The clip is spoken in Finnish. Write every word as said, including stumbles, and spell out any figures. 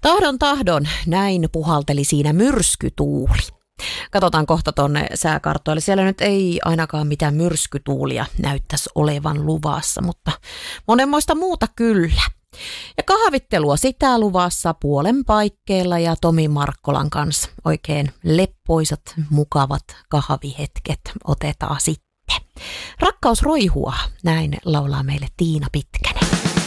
Tahdon tahdon, näin puhalteli siinä myrskytuuli. Katsotaan kohta tuonne sääkartoille. Siellä nyt ei ainakaan mitään myrskytuulia näyttäisi olevan luvassa, mutta monenmoista muuta kyllä. Ja kahvittelua sitä luvassa puolen paikkeilla ja Tomi Markkolan kanssa. Oikein leppoisat, mukavat kahvihetket otetaan sitten. Rakkaus roihua, näin laulaa meille Tiina Pitkänen.